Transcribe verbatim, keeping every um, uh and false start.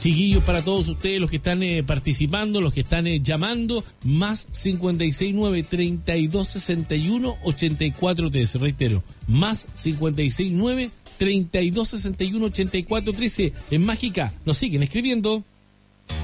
Chiquillos, para todos ustedes, los que están eh, participando, los que están eh, llamando, más cincuenta y seis nueve, treinta y dos sesenta y uno, ochenta y cuatro trece, reitero, más cincuenta y seis nueve, treinta y dos sesenta y uno, ochenta y cuatro trece, en Mágica, nos siguen escribiendo.